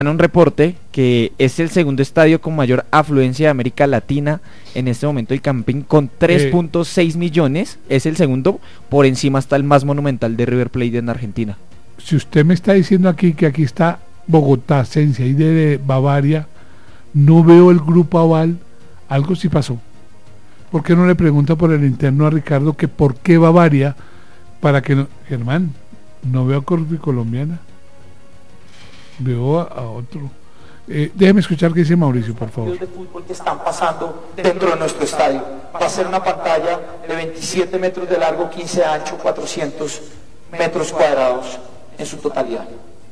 un reporte que es el segundo estadio con mayor afluencia de América Latina en este momento, el Campín, con 3.6 millones, es el segundo, por encima está el más monumental de River Plate en Argentina. Si usted me está diciendo aquí que aquí está Bogotá, Sensia y de Bavaria, no veo el grupo Aval, algo sí pasó. ¿Por qué no le pregunta por el interno a Ricardo que por qué Bavaria, para que no, Germán, no veo a Corpi Colombiana, veo a otro. Déjeme escuchar qué dice Mauricio, por favor. De fútbol que están pasando dentro de nuestro estadio. Va a ser una pantalla de 27 metros de largo, 15 de ancho, 400 metros cuadrados en su totalidad.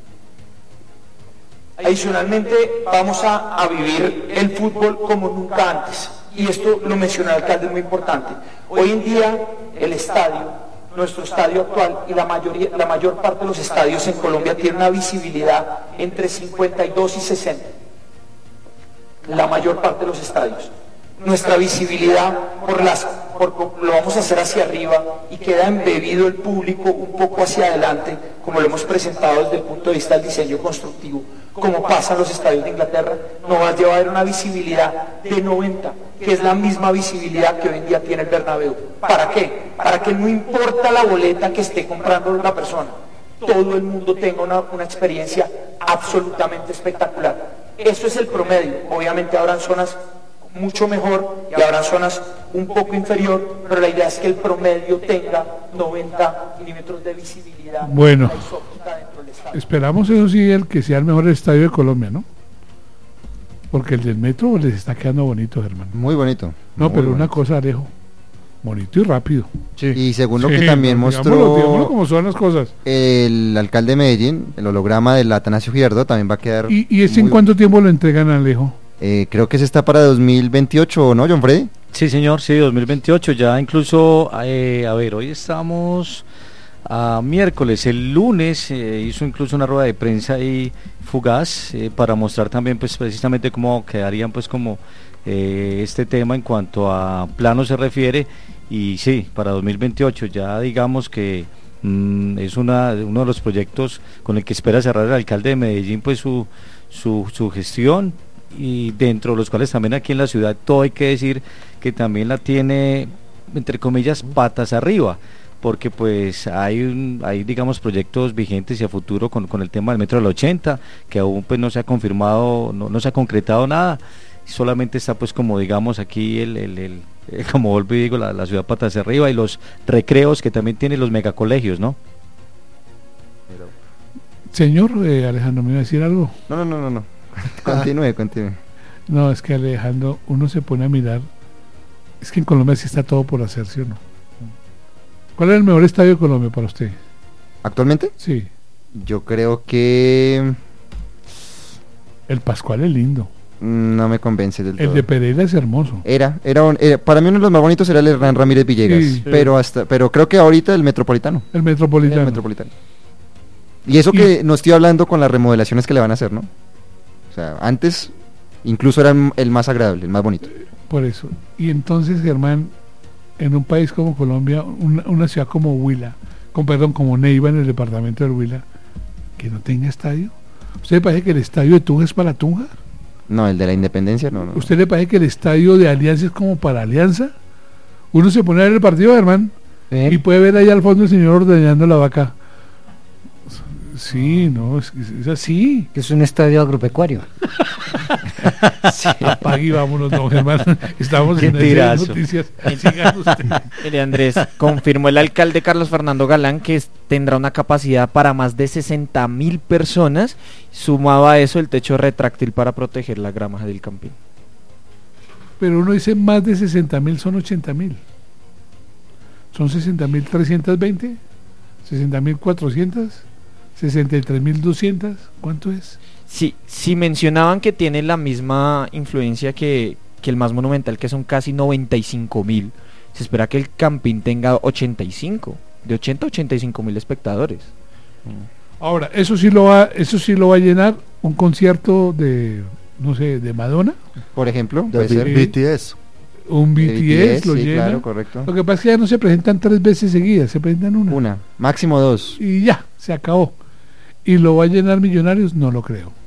Adicionalmente, vamos a vivir el fútbol como nunca antes. Y esto lo mencionó el alcalde, es muy importante. Hoy en día, el estadio, nuestro estadio actual y la mayor parte de los estadios en Colombia tiene una visibilidad entre 52 y 60. La mayor parte de los estadios. Nuestra visibilidad lo vamos a hacer hacia arriba y queda embebido el público un poco hacia adelante, como lo hemos presentado desde el punto de vista del diseño constructivo, como pasa en los estadios de Inglaterra. No va a llevar una visibilidad de 90, que es la misma visibilidad que hoy en día tiene el Bernabéu. ¿Para qué? Para que no importa la boleta que esté comprando la persona, todo el mundo tenga una experiencia absolutamente espectacular. Eso es el promedio. Obviamente habrán zonas mucho mejor y habrá zonas un poco inferior, pero la idea es que el promedio tenga 90 milímetros de visibilidad. Bueno, esperamos eso sí, el que sea el mejor estadio de Colombia, ¿no? Porque el del Metro les está quedando bonito, hermano. Muy bonito. No, muy pero bonito. una cosa, Alejo, bonito y rápido. Sí. Y según lo Sí, que también mostró digámoslo como son las cosas. el alcalde de Medellín, el holograma del Atanasio Girardot también va a quedar. ¿Y ese en muy cuánto tiempo lo entregan, Alejo? creo que ese está para 2028, ¿no, John Freddy? Sí, señor, sí, 2028, ya incluso, a ver, hoy estamos a miércoles, el lunes hizo incluso una rueda de prensa ahí fugaz para mostrar también pues precisamente cómo quedarían pues como este tema en cuanto a plano se refiere, y sí, para 2028 ya digamos que es uno de los proyectos con el que espera cerrar el alcalde de Medellín pues su gestión, y dentro de los cuales también aquí en la ciudad todo hay que decir que también la tiene entre comillas patas arriba, porque pues hay digamos proyectos vigentes y a futuro con el tema del metro del 80 que aún pues no se ha confirmado, no se ha concretado nada, solamente está pues como digamos aquí como vuelvo y digo la ciudad patas arriba, y los recreos que también tienen los megacolegios, ¿no? Señor Alejandro, ¿me iba a decir algo? No. Continúe. No, es que Alejandro, uno se pone a mirar, es que en Colombia sí está todo por hacer, ¿sí o no? ¿Cuál es el mejor estadio de Colombia para usted? ¿Actualmente? Sí. Yo creo que El Pascual es lindo. no me convence del todo. El de Pereira es hermoso. Para mí uno de los más bonitos era el Hernán Ramírez Villegas, Sí. pero creo que ahorita el Metropolitano. El Metropolitano. El Metropolitano. Y eso que no estoy hablando con las remodelaciones que le van a hacer, ¿no? O sea, antes incluso era el más agradable, el más bonito. Por eso. Y entonces, Germán, en un país como Colombia, una ciudad como Huila, como Neiva en el departamento del Huila, que no tenga estadio. ¿Usted le parece que el estadio de Tunja es para Tunja? No, el de la Independencia no. ¿Usted le parece que el estadio de Alianza es como para Alianza? Uno se pone a ver el partido, Germán, y puede ver ahí al fondo el señor ordeñando la vaca. Sí, no, es así. Es un estadio agropecuario. Sí. Apague y vámonos, don Germán. Estamos en las noticias. Sigan usted. Mire, Andrés, confirmó el alcalde Carlos Fernando Galán que tendrá una capacidad para más de 60.000 personas, sumado a eso el techo retráctil para proteger la grama del Campín. Pero uno dice más de 60.000, son 80.000. Son 60.320, 60.400, 63.200, ¿cuánto es? Sí, mencionaban que tiene la misma influencia que el más monumental, que son casi 95.000. Se espera que el Campín tenga 85, de 80 a 85.000 espectadores. Ahora, eso sí lo va a llenar un concierto de, no sé, de Madonna. Por ejemplo, De puede ser. BTS. Un BTS lo sí, llena. claro, correcto. Lo que pasa es que ya no se presentan 3 veces seguidas, se presentan una. Máximo 2. Y ya, se acabó. ¿Y lo va a llenar Millonarios? No lo creo.